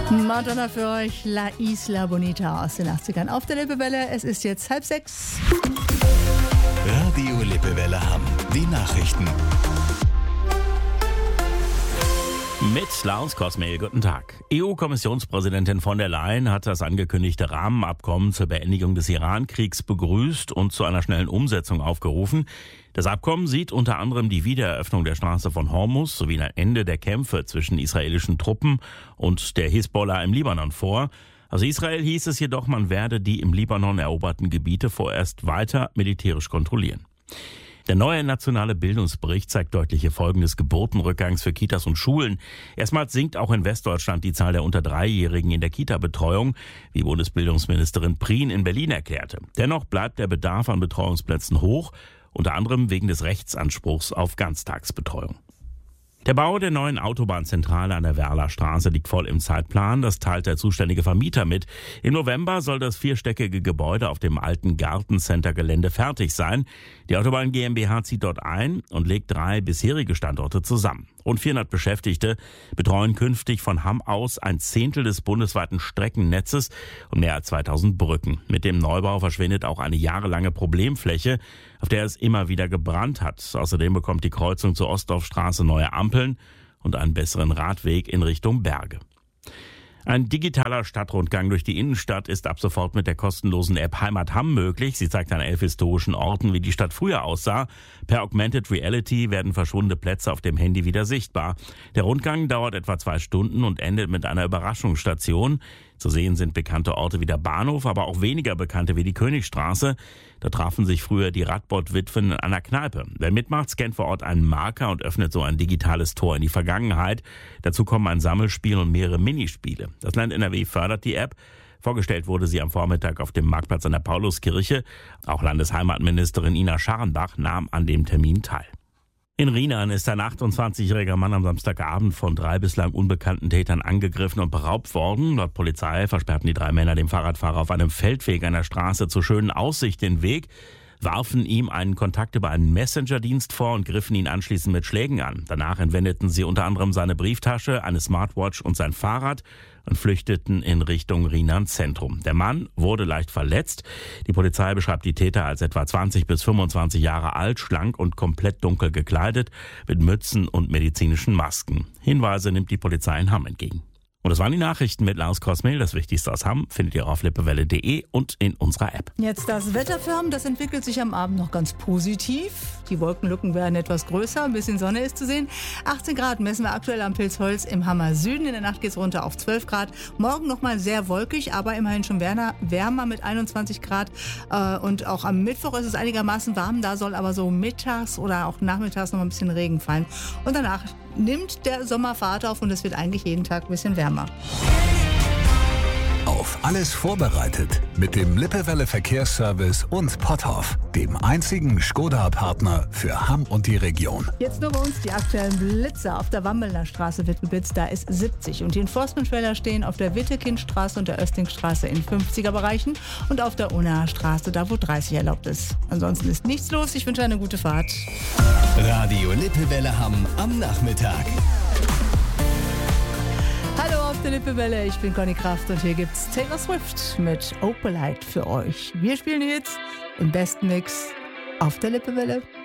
Madonna für euch, La Isla Bonita aus den 80ern auf der Lippewelle. Es ist jetzt 5:30. Radio Lippewelle Hamm. Die Nachrichten. Mit Klaus Kosmel, guten Tag. EU-Kommissionspräsidentin von der Leyen hat das angekündigte Rahmenabkommen zur Beendigung des Iran-Kriegs begrüßt und zu einer schnellen Umsetzung aufgerufen. Das Abkommen sieht unter anderem die Wiedereröffnung der Straße von Hormuz sowie ein Ende der Kämpfe zwischen israelischen Truppen und der Hisbollah im Libanon vor. Aus Israel hieß es jedoch, man werde die im Libanon eroberten Gebiete vorerst weiter militärisch kontrollieren. Der neue nationale Bildungsbericht zeigt deutliche Folgen des Geburtenrückgangs für Kitas und Schulen. Erstmals sinkt auch in Westdeutschland die Zahl der unter 3-Jährigen in der Kita-Betreuung, wie Bundesbildungsministerin Prien in Berlin erklärte. Dennoch bleibt der Bedarf an Betreuungsplätzen hoch, unter anderem wegen des Rechtsanspruchs auf Ganztagsbetreuung. Der Bau der neuen Autobahnzentrale an der Werlerstraße liegt voll im Zeitplan. Das teilt der zuständige Vermieter mit. Im November soll das vierstöckige Gebäude auf dem alten Gartencenter-Gelände fertig sein. Die Autobahn GmbH zieht dort ein und legt 3 bisherige Standorte zusammen. Rund 400 Beschäftigte betreuen künftig von Hamm aus 1/10 des bundesweiten Streckennetzes und mehr als 2000 Brücken. Mit dem Neubau verschwindet auch eine jahrelange Problemfläche, auf der es immer wieder gebrannt hat. Außerdem bekommt die Kreuzung zur Ostdorfstraße neue Ampeln und einen besseren Radweg in Richtung Berge. Ein digitaler Stadtrundgang durch die Innenstadt ist ab sofort mit der kostenlosen App Heimat Hamm möglich. Sie zeigt an 11 historischen Orten, wie die Stadt früher aussah. Per Augmented Reality werden verschwundene Plätze auf dem Handy wieder sichtbar. Der Rundgang dauert etwa 2 Stunden und endet mit einer Überraschungsstation. Zu sehen sind bekannte Orte wie der Bahnhof, aber auch weniger bekannte wie die Königstraße. Da trafen sich früher die Radbott-Witwen in einer Kneipe. Wer mitmacht, scannt vor Ort einen Marker und öffnet so ein digitales Tor in die Vergangenheit. Dazu kommen ein Sammelspiel und mehrere Minispiele. Das Land NRW fördert die App. Vorgestellt wurde sie am Vormittag auf dem Marktplatz an der Pauluskirche. Auch Landesheimatministerin Ina Scharrenbach nahm an dem Termin teil. In Rienan ist ein 28-jähriger Mann am Samstagabend von 3 bislang unbekannten Tätern angegriffen und beraubt worden. Laut Polizei versperrten die 3 Männer dem Fahrradfahrer auf einem Feldweg an der Straße zur schönen Aussicht den Weg, warfen ihm einen Kontakt über einen Messenger-Dienst vor und griffen ihn anschließend mit Schlägen an. Danach entwendeten sie unter anderem seine Brieftasche, eine Smartwatch und sein Fahrrad und flüchteten in Richtung Rienan Zentrum. Der Mann wurde leicht verletzt. Die Polizei beschreibt die Täter als etwa 20 bis 25 Jahre alt, schlank und komplett dunkel gekleidet, mit Mützen und medizinischen Masken. Hinweise nimmt die Polizei in Hamm entgegen. Und das waren die Nachrichten mit Klaus Kosmel. Das Wichtigste aus Hamm findet ihr auf lippewelle.de und in unserer App. Jetzt das Wetter für Hamm, das entwickelt sich am Abend noch ganz positiv. Die Wolkenlücken werden etwas größer, ein bisschen Sonne ist zu sehen. 18 Grad messen wir aktuell am Pilzholz im Hammer Süden. In der Nacht geht es runter auf 12 Grad. Morgen nochmal sehr wolkig, aber immerhin schon wärmer mit 21 Grad. Und auch am Mittwoch ist es einigermaßen warm. Da soll aber so mittags oder auch nachmittags noch ein bisschen Regen fallen. Und danach nimmt der Sommer Fahrt auf und es wird eigentlich jeden Tag ein bisschen wärmer. Auf alles vorbereitet mit dem Lippewelle Verkehrsservice und Potthoff, dem einzigen Skoda-Partner für Hamm und die Region. Jetzt nur bei uns die aktuellen Blitzer. Auf der Wammelner Straße wird geblitzt, da ist 70. Und die Enforcement-Schweller stehen auf der Wittekindstraße und der Östingstraße in 50er-Bereichen und auf der Unnaer Straße, da wo 30 erlaubt ist. Ansonsten ist nichts los. Ich wünsche eine gute Fahrt. Radio Lippewelle Hamm am Nachmittag. Hallo auf der Lippewelle, ich bin Conny Kraft und hier gibt's Taylor Swift mit Opalite für euch. Wir spielen jetzt im besten Mix auf der Lippewelle.